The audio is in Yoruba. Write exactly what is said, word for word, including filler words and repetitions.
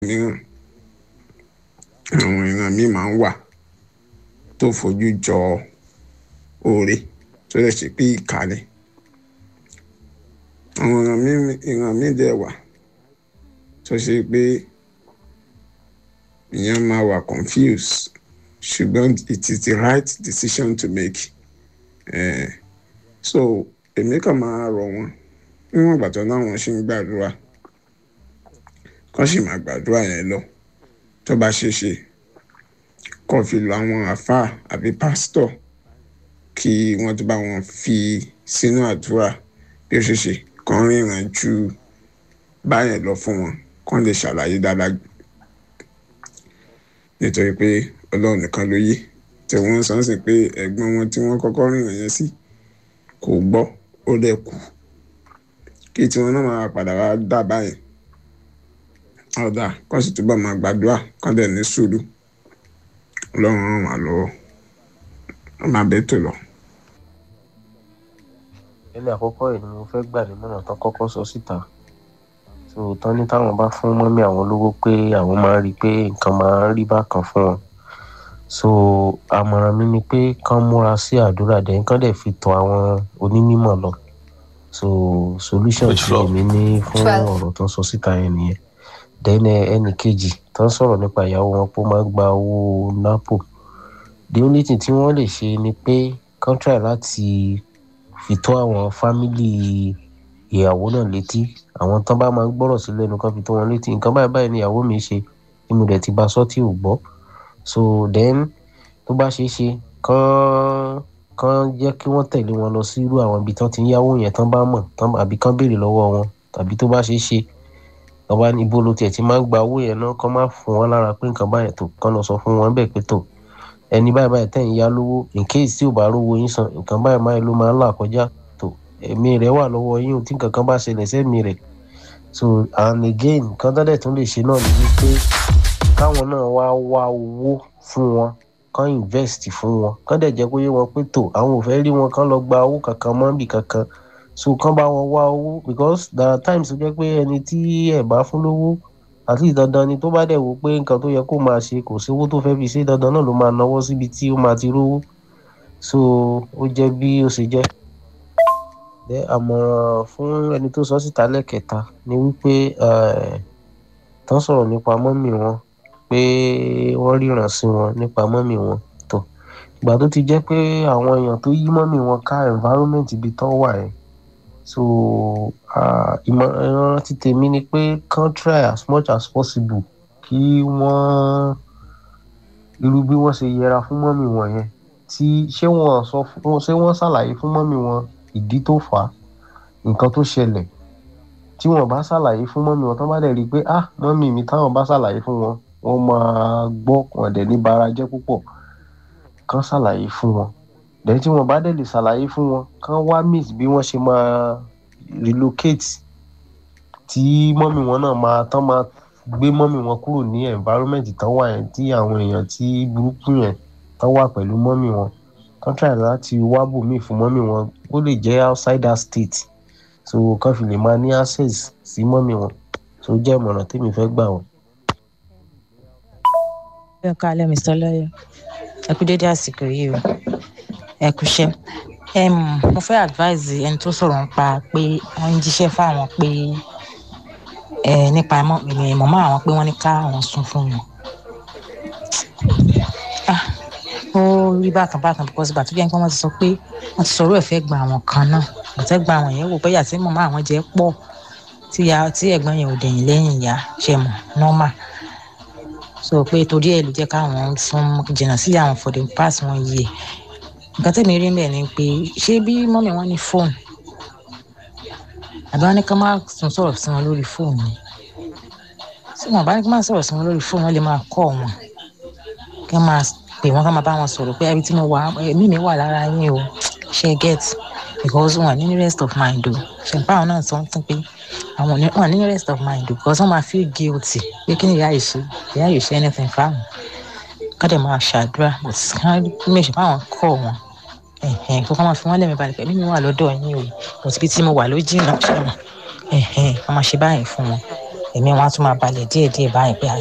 mìíràn àwọn ìran míì máa ń wà tó fojú jọ oore tó lè ṣe pé ìkàlẹ̀ àwọn ìran míì ìran míì dẹ̀ wà tó ṣe pé ìyẹn máa wà confused ṣùgbọ́n it is the right decision to make uh, so èmi kàn máa rọ̀ wọ́n níwọ̀n ìgbà tó láwọn ṣì ń gbàdúrà kán sì máa gbàdúrà yẹn lọ tó bá ṣe ṣe kó fi lọ àwọn àfáà àbí pásítọ̀ kí wọ́n tó bá wọn fi sínú àdúrà bí ó ṣe ṣe kán ríran ju báyẹn lọ fún wọn kán lè ṣàlàyé dáadáa nítorí pé ọlọ́run nìkan ló yé tí wọ́n sọ sí pé ẹ̀gbọ́n wọn tí wọ́n kọ́kọ́ ríran yẹn sí kò gbọ́ ó dẹ̀ kú kí tí wọ́n náà máa padà wá dà báyẹn ọ̀dà kó sì túbọ̀ máa gbàdúrà kán dẹ̀ ní sùúrù ọlọ́run ràn wá lọ́wọ́ wọ́n máa bẹ́ẹ̀ tó lọ. ẹni àkọ́kọ́ ẹ̀ ni mo fẹ́ gbà nímọ̀ràn tán kọ́kọ́ sọ síta so tán ní táwọn bá fún mọ́mí àwọn lówó pé àwọn máa ń rí i pé nǹkan máa ń rí bákan fún wọn so àmọ̀ràn mi ni pé kán múra sí àdúrà dẹ̀ kán dẹ̀ fi tọ̀ àwọn onímọ̀ lọ so solution tí èmi ní fún ọ̀rọ̀ tó ń sọ síta yẹn nìyẹn then ẹnì kejì tó ń sọ̀rọ̀ nípa ìyàwó wọn pé ó máa ń gba owó napo the only thing tí wọ́n lè ṣe ni pé kán try láti fi tó àwọn family ìyàwó náà létí àwọn tán bá máa ń gbọ́rọ̀ sí lẹ́nu kán fi tó wọn létí nǹkan báyìí báyìí ni ìyàwó mi ṣe tí mo dẹ̀ ti bá sọ́ tí ò gbọ́ so then tó bá ṣeé ṣe kán kán jẹ́ kí wọ́n tẹ̀lé wọn lọ sí irú àwọn ibi tán ti ń yáwó yẹn tán bá mọ̀ tán àbí kán béèrè lọ́wọ́ wọn tàbí tó bá ṣeé ṣe ọba ní ibo ló tiẹ̀ ti máa ń gba owó yẹn náà kán má fún wọn lára pé nǹkan báyẹn tó kán lọ sọ fún wọn bẹ́ẹ̀ pé tó ẹni báyìí báyìí tẹ̀ ń yá lówó in case tí ò bá rówó yín san nǹkan báyìí báyìí ló máa ń là kọjá tó ẹ̀mí rẹ̀ wà lọ́wọ́ yín ò tí nǹkan kan bá ṣẹlẹ̀ sẹ́mi rẹ̀ so and again nǹkan tó dẹ̀ tún lè ṣe náà ni wípé káwọn náà wá wá owó fún wọn kán invest fún wọn kán dẹ̀ jẹ́ kó yé wọn pé tó àwọn ò fẹ́ rí wọn kán lọ gba owó kankan mọ́ bì kankan so kán bá wọn wá owó because there are times tó jẹ́ pé ẹni tí ẹ̀ bá fún lówó at least dandan ni tó bá dẹ̀ wò pé nǹkan tó yẹ kó máa ṣe kò sí owó tó fẹ́ fi ṣe dandan náà ló máa náwó síbi tí ó máa ti rówó so ó jẹ́ bí ó ṣe jẹ́. Then àmọ̀ràn fún ẹni tó sọ síta lẹ́kẹ̀ta ni wípé tán sọ̀rọ̀ nípa mọ́mì wọn pé wọ́n ríran sí wọn nípa mọ́mì wọn tó ìgbà tó ti jẹ́ pé àwọn èèyàn tó yí mọ́mì wọn ká environment ibi tán wà yẹn so ìmọ̀ràn ti tèmi ni pé kán try as much as possible kí wọ́n irú bí wọ́n ṣe yẹra fún mọ́mì wọn yẹn tí ṣé wọ́n sọ fún ṣé wọ́n ṣàlàyé fún mọ́mì wọn ìdí tó fà á nǹkan tó ṣẹlẹ̀ tí wọ́n bá ṣàlàyé fún mọ́mì wọn tán bá dẹ̀ rí i pé ah mọ́mì mi táwọn bá ṣàlàyé fún wọn wọ́n máa gbọ́ wọn dẹ̀ ní bara jẹ́ púpọ̀ kán ṣàlàyé fún wọn dẹ̀ tí wọ́n bá dẹ̀ lè ṣàlàyé fún wọn kán wá meet bí wọ́n ṣe máa relocate tí mọ́mì wọn náà máa tán máa gbé mọ́mì wọn kúrò ní environment tán wà yẹn tí àwọn èèyàn tí burúkú yẹn tán wà pẹ̀lú mọ́mì wọn kán try láti wá bòmíì fún mọ́mì wọn ó lè jẹ́ outside that state so kán fi lè máa ní access sí mọ́mì wọn so jẹ́ ìmọ̀ràn tèmi fẹ́ gbà wọ́n. ẹ káalẹ́ Mr. Lawyer ẹ kú dédé àsìkò yìí o ẹ kú iṣẹ́ mo fẹ́ advise ẹni tó sọ̀rọ̀ nípa pé wọ́n ń jíṣẹ́ fáwọn pé nípa mọ̀mọ́ àwọn pé wọ́n ní ká àwọn sún fún wọn ó rí bákan bákan because ìgbà tó jẹ́ pé wọ́n ti sọ pé wọ́n ti sọ̀rọ̀ ẹ̀fẹ́ gba àwọn kan náà ọ̀tẹ́ gba àwọn yẹn wò pé yàtí mọ̀mọ́ àwọn jẹ́ pọ̀ tí ẹ̀gbọ́n yẹn ò dẹ̀yìn lẹ́yìn ìyá ṣe mọ̀ normal so pé torí ẹ̀ ló jẹ́ káwọn fún jìnnà sí àwọn for the past one year nǹkan tẹ̀mí rí mbẹ̀ ni pé ṣé bí mọ́mí wọn ní fóònù àbí wọn ní ká má tún sọ̀rọ̀ sí wọn lórí fóònù ni tí wọn bá ní ká má sọ̀rọ̀ sí wọn lórí fóònù wọn lè máa kọ́ wọn kí wọ́n máa pè wọ́n ká máa bá wọn sọ̀rọ̀ pé ẹbí tí mo wà ẹ̀mí mi wà lára yín o ṣe get because wọn ní rest of mind o ṣe n pa àwọn náà sọ fún pé àwọn wọn ní rest of mind o because wọn máa feel guilty pé kí ni ìyá yìí ṣe ìyá yìí ṣe anything fáwọn ká dẹ̀ máa ṣàdúrà but ká méjì fáwọn kọ́ wọn ẹ̀hẹ̀n kó ká máa fi wọ́n lẹ́mìí balẹ̀ pẹ̀lú mi wà lọ́dọ̀ yín o but ibi tí mo wà ló jìnnà ṣe wọn ẹ̀hẹ̀n ká máa ṣe báyìí fún wọn ẹ̀mí wọn á tún máa balẹ̀ díẹ̀díẹ̀ báyìí pé